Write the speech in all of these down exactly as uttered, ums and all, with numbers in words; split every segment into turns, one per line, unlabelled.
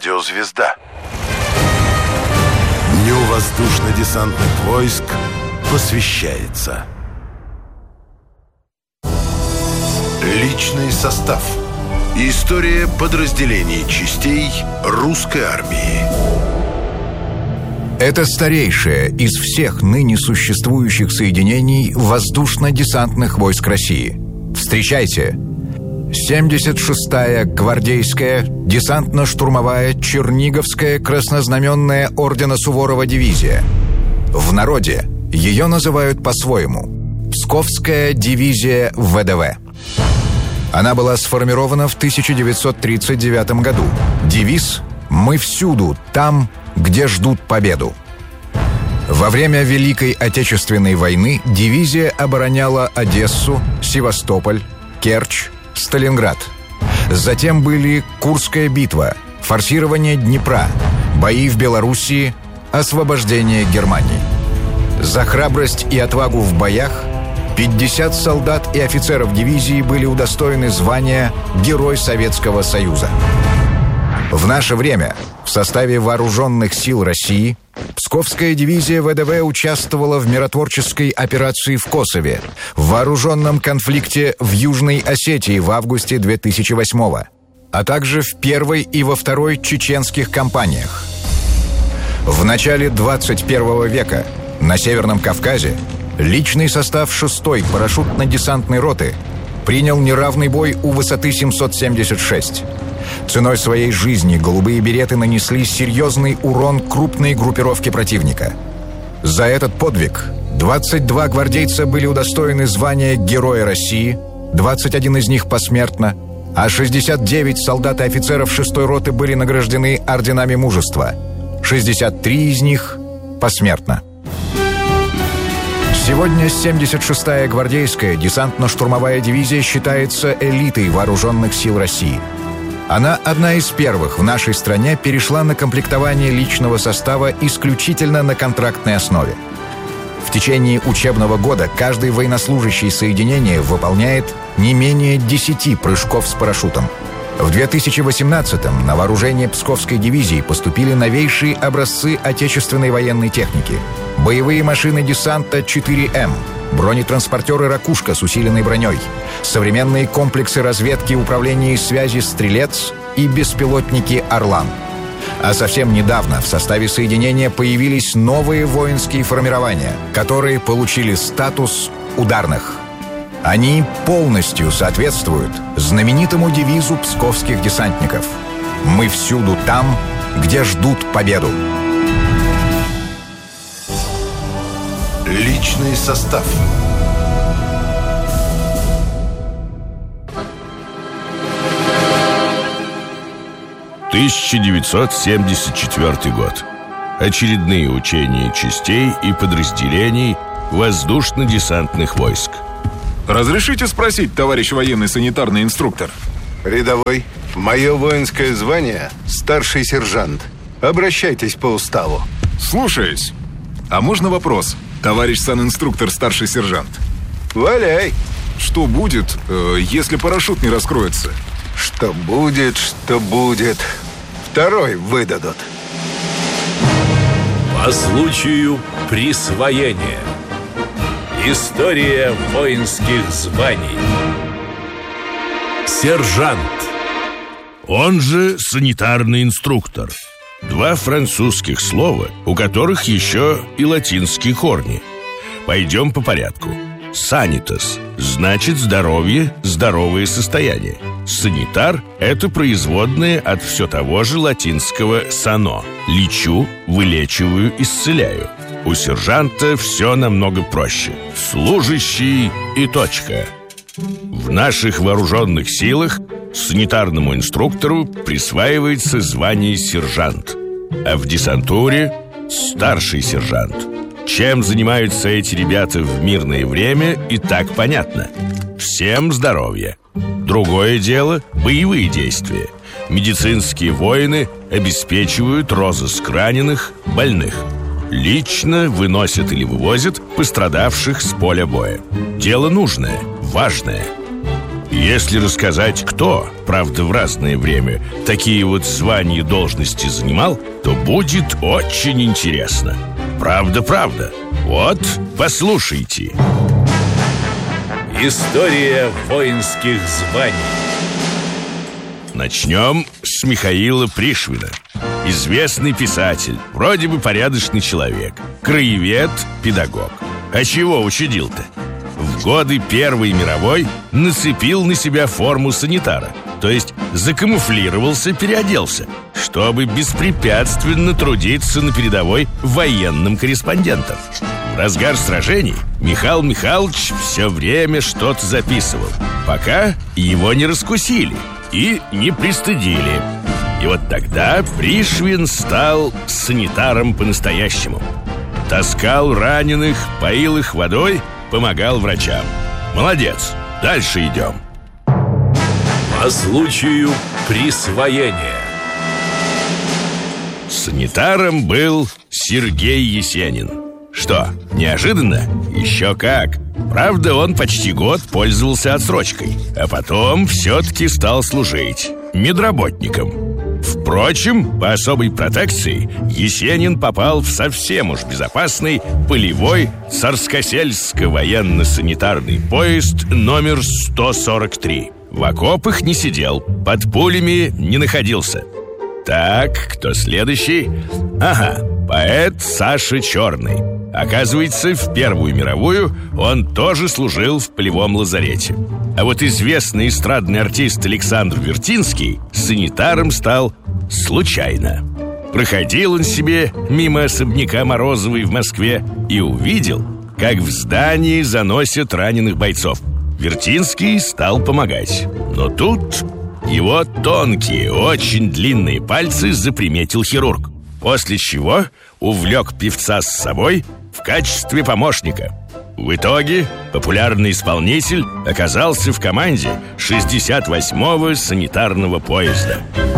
радиозвезда. Дню воздушно-десантных войск посвящается личный состав. История подразделений частей русской армии.
Это старейшее из всех ныне существующих соединений воздушно-десантных войск России. Встречайте! семьдесят шестая гвардейская десантно-штурмовая Черниговская краснознаменная ордена Суворова дивизия. В народе ее называют по-своему Псковская дивизия ВДВ. Она была сформирована в тысяча девятьсот тридцать девятом году. Девиз «Мы всюду, там, где ждут победу». Во время Великой Отечественной войны дивизия обороняла Одессу, Севастополь, Керчь, Сталинград. Затем были Курская битва, форсирование Днепра, бои в Белоруссии, освобождение Германии. За храбрость и отвагу в боях пятьдесят солдат и офицеров дивизии были удостоены звания Герой Советского Союза. В наше время в составе Вооруженных сил России Псковская дивизия ВДВ участвовала в миротворческой операции в Косове, в вооруженном конфликте в Южной Осетии в августе две тысячи восьмого, а также в первой и во второй чеченских кампаниях. В начале двадцать первого века на Северном Кавказе личный состав шестой парашютно-десантной роты принял неравный бой у высоты семьсот семьдесят шесть. Ценой своей жизни голубые береты нанесли серьезный урон крупной группировке противника. За этот подвиг двадцать два гвардейца были удостоены звания Героя России, двадцать один из них посмертно, а шестьдесят девять солдат и офицеров шестой роты были награждены орденами мужества, шестьдесят три из них посмертно. Сегодня семьдесят шестая гвардейская десантно-штурмовая дивизия считается элитой вооруженных сил России. Она одна из первых в нашей стране перешла на комплектование личного состава исключительно на контрактной основе. В течение учебного года каждый военнослужащий соединения выполняет не менее десяти прыжков с парашютом. В две тысячи восемнадцатом на вооружение Псковской дивизии поступили новейшие образцы отечественной военной техники: боевые машины десанта четыре эм, бронетранспортеры «Ракушка» с усиленной броней, современные комплексы разведки, управления и связи «Стрелец» и беспилотники «Орлан». А совсем недавно в составе соединения появились новые воинские формирования, которые получили статус ударных. Они полностью соответствуют знаменитому девизу псковских десантников: «Мы всюду там, где ждут победу».
Личный состав.
тысяча девятьсот семьдесят четвёртый год. Очередные учения частей и подразделений воздушно-десантных войск.
Разрешите спросить, товарищ военный санитарный инструктор?
Рядовой, мое воинское звание – старший сержант. Обращайтесь по уставу.
Слушаюсь. А можно вопрос, товарищ санинструктор, старший сержант?
Валяй.
Что будет, э, если парашют не раскроется?
Что будет, что будет. Второй выдадут.
По случаю присвоения. История воинских званий. Сержант.
Он же санитарный инструктор. Два французских слова, у которых еще и латинские корни. Пойдем по порядку. Санитас значит здоровье, здоровое состояние. Санитар – это производное от все того же латинского «сано» – лечу, вылечиваю, исцеляю. У сержанта все намного проще. Служащий и точка. В наших вооруженных силах санитарному инструктору присваивается звание сержант, а в десантуре – старший сержант. Чем занимаются эти ребята в мирное время, и так понятно. Всем здоровья. Другое дело – боевые действия. Медицинские воины обеспечивают розыск раненых, больных. Лично выносят или вывозят пострадавших с поля боя. Дело нужное, важное. Если рассказать, кто, правда, в разное время такие вот звания и должности занимал, то будет очень интересно. Правда-правда. Вот, послушайте.
История воинских званий.
Начнем с Михаила Пришвина. Известный писатель, вроде бы порядочный человек, краевед, педагог. А чего учудил-то? В годы Первой мировой нацепил на себя форму санитара, то есть закамуфлировался, переоделся, чтобы беспрепятственно трудиться на передовой военным корреспондентом. В разгар сражений Михаил Михайлович все время что-то записывал, пока его не раскусили и не пристыдили. И вот тогда Пришвин стал санитаром по-настоящему. Таскал раненых, поил их водой, помогал врачам. Молодец, дальше идем.
По случаю присвоения.
Санитаром был Сергей Есенин. Что, неожиданно? Еще как. Правда, он почти год пользовался отсрочкой, а потом все-таки стал служить медработником. Впрочем, по особой протекции Есенин попал в совсем уж безопасный полевой царскосельско-военно-санитарный поезд номер сто сорок три. В окопах не сидел, под пулями не находился. Так, кто следующий? Ага, поэт Саша Черный. Оказывается, в Первую мировую он тоже служил в полевом лазарете. А вот известный эстрадный артист Александр Вертинский санитаром стал случайно. Проходил он себе мимо особняка Морозовой в Москве и увидел, как в здании заносят раненых бойцов. Вертинский стал помогать. Но тут его тонкие, очень длинные пальцы заприметил хирург, после чего увлек певца с собой в качестве помощника. В итоге популярный исполнитель оказался в команде шестьдесят восьмого санитарного поезда.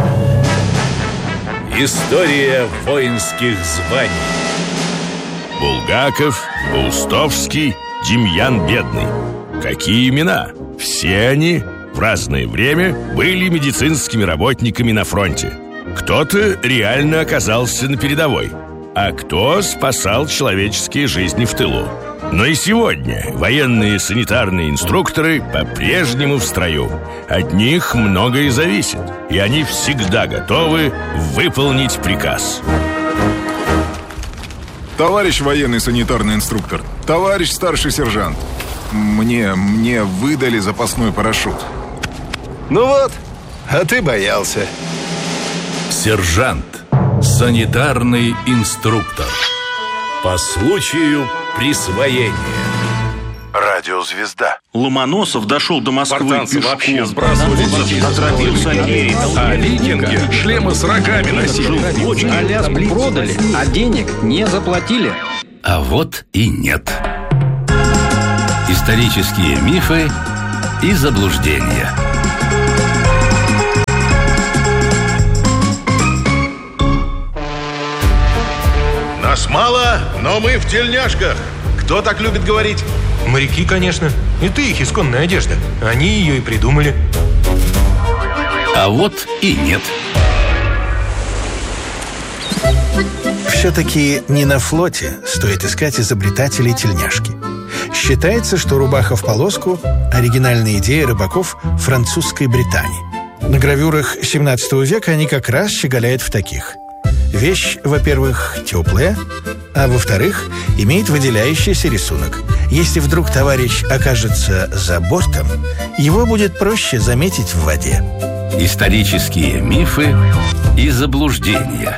История воинских званий.
Булгаков, Паустовский, Демьян Бедный. Какие имена? Все они в разное время были медицинскими работниками на фронте. Кто-то реально оказался на передовой, а кто спасал человеческие жизни в тылу. Но и сегодня военные санитарные инструкторы по-прежнему в строю. От них многое зависит, и они всегда готовы выполнить приказ.
Товарищ военный санитарный инструктор, товарищ старший сержант, мне, мне выдали запасной парашют.
Ну вот, а ты боялся.
Сержант. Санитарный инструктор. По случаю присвоения.
Радиозвезда.
Ломоносов дошел до Москвы пешком.
Вообще сбрасывали а викинги шлемы с рогами носили.
Аляску продали, а денег не заплатили.
А вот и нет. Исторические мифы и заблуждения.
Нас мало, но мы в тельняшках. Кто так любит говорить?
Моряки, конечно. Это их исконная одежда. Они ее и придумали.
А вот и нет.
Все-таки не на флоте стоит искать изобретателей тельняшки. Считается, что рубаха в полоску – оригинальная идея рыбаков французской Британии. На гравюрах семнадцатого века они как раз щеголяют в таких. Вещь, во-первых, теплая, а во-вторых, имеет выделяющийся рисунок. Если вдруг товарищ окажется за бортом, его будет проще заметить в воде.
Исторические мифы и заблуждения.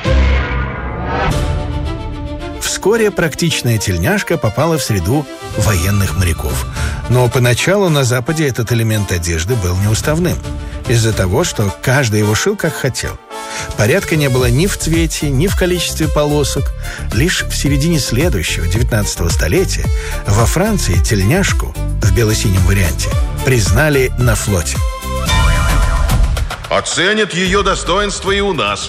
Вскоре практичная тельняшка попала в среду военных моряков. Но поначалу на Западе этот элемент одежды был неуставным, из-за того, что каждый его шил как хотел. Порядка не было ни в цвете, ни в количестве полосок. Лишь в середине следующего, девятнадцатого столетия, во Франции тельняшку в бело-синем варианте признали на флоте.
Оценят ее достоинство и у нас.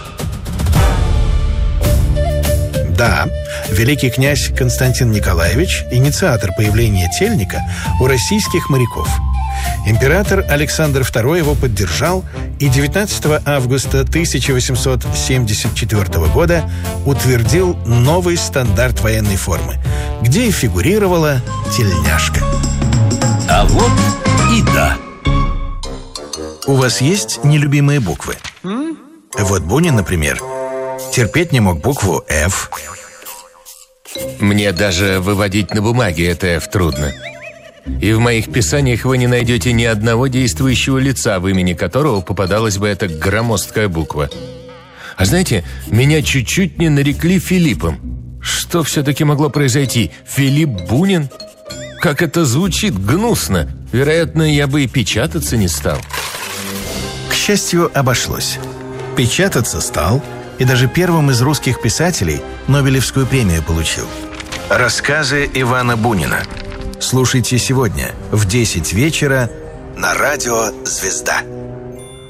Да, великий князь Константин Николаевич – инициатор появления тельника у российских моряков. Император Александр второй его поддержал и девятнадцатого августа тысяча восемьсот семьдесят четвёртого года утвердил новый стандарт военной формы, где и фигурировала тельняшка.
А вот и да.
У вас есть нелюбимые буквы? М? Вот Бунин, например, терпеть не мог букву «Ф».
Мне даже выводить на бумаге это «Ф» трудно. И в моих писаниях вы не найдете ни одного действующего лица, в имени которого попадалась бы эта громоздкая буква. А знаете, меня чуть-чуть не нарекли Филиппом. Что все-таки могло произойти? Филипп Бунин? Как это звучит гнусно. Вероятно, я бы и печататься не стал.
К счастью, обошлось. Печататься стал, и даже первым из русских писателей Нобелевскую премию получил. Рассказы Ивана Бунина. Слушайте сегодня в десять вечера на радио «Звезда».